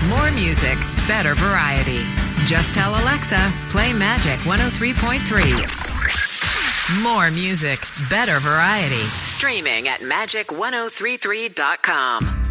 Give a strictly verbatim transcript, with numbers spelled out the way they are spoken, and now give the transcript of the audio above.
More music, better variety. Just tell Alexa, play Magic one oh three point three. More music, better variety. Streaming at magic ten thirty-three dot com.